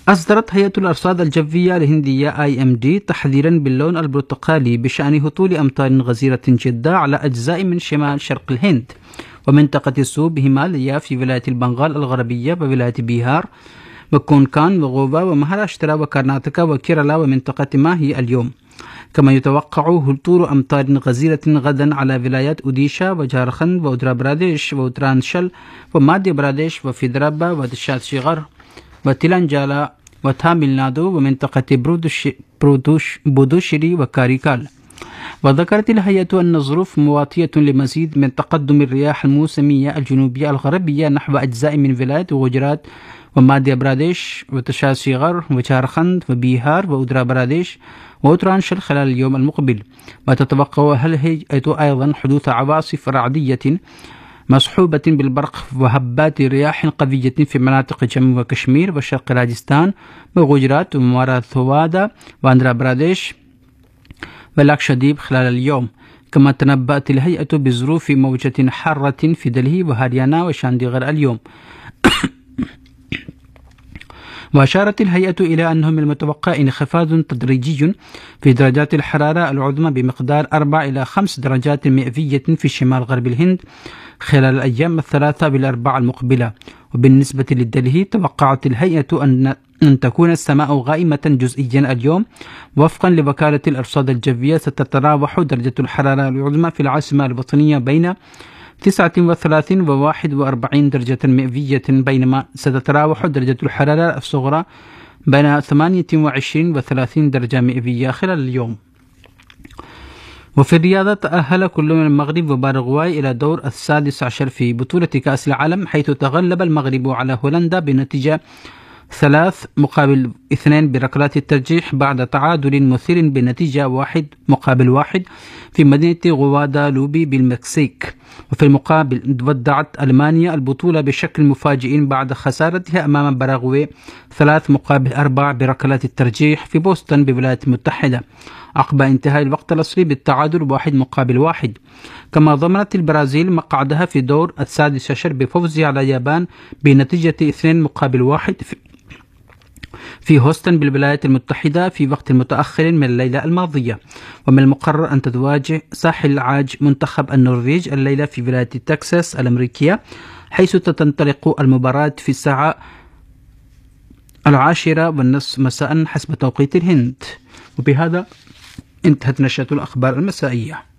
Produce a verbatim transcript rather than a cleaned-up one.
أصدرت هيئة الأرصاد الجوية الهندية آي إم دي تحذيرا باللون البرتقالي بشأن هطول أمطار غزيرة جدا على أجزاء من شمال شرق الهند ومنطقة السوب هيماليا في ولاية البنغال الغربية وولاية بيهار وكونكان وغوبا ومهاراشترا وكرناتاكا وكيرالا ومنطقة ماهي اليوم. كما يتوقع هطول أمطار غزيرة غدا على ولايات أوديشا وجارخند وأوتر براديش وأوترانشل وماديا براديش وفيدرابا ودشاتشيغر وتلنجالا وتاميل نادو ومنطقة برودوش برودوش بودوشري وكاريكال. وذكرت الهيئة أن الظروف مواطية لمزيد من تقدم الرياح الموسمية الجنوبية الغربية نحو أجزاء من ولاية غجرات وماديا براديش وتشاتشيغر وجارخند وبيهار وأوتر براديش وأوترانشل خلال اليوم المقبل. وتتوقع الهيئة أيضا حدوث عواصف رعدية مصحوبة بالبرق وهبات رياح قوية في مناطق جمو وكشمير وشرق راجستان وغجرات ومراثوادا واندرا براديش ولاكشديب خلال اليوم. كما تنبأت الهيئة بظروف موجة حارة في دلهي وهريانا وشانديغر اليوم. وأشارت الهيئة إلى أنه من المتوقع انخفاض تدريجي في درجات الحرارة العظمى بمقدار أربع إلى خمس درجات مئوية في شمال غرب الهند خلال الأيام الثلاثة والأربعة المقبلة. وبالنسبة للدلهي توقعت الهيئة أن أن تكون السماء غائمة جزئيا اليوم. وفقا لوكالة الأرصاد الجوية ستتراوح درجة الحرارة العظمى في العاصمة الوطنية بين تسعة وثلاثين و واحد وأربعين درجة مئوية بينما ستتراوح درجة الحرارة الصغرى بين ثمانية وعشرين و ثلاثين درجة مئوية خلال اليوم. وفي الرياضة تأهل كل من المغرب وباراغواي إلى دور السادس عشر في بطولة كأس العالم حيث تغلب المغرب على هولندا بنتيجة ثلاث مقابل اثنين بركلات الترجيح بعد تعادل مثير بنتيجة واحد مقابل واحد في مدينة غوادالوبي بالمكسيك. وفي المقابل ودعت ألمانيا البطولة بشكل مفاجئ بعد خسارتها أمام باراغواي ثلاث مقابل أربع بركلات الترجيح في بوسطن بالولايات المتحدة عقب انتهاء الوقت الأصلي بالتعادل واحد مقابل واحد. كما ضمنت البرازيل مقعدها في دور السادس عشر بفوزها على اليابان بنتيجة اثنين مقابل واحد في في هوستن بالولايات المتحدة في وقت متأخر من الليلة الماضية. ومن المقرر أن تتواجه ساحل العاج منتخب النرويج الليلة في ولاية تكساس الأمريكية حيث تنطلق المباراة في الساعة العاشرة والنصف مساء حسب توقيت الهند. وبهذا انتهت نشرة الأخبار المسائية.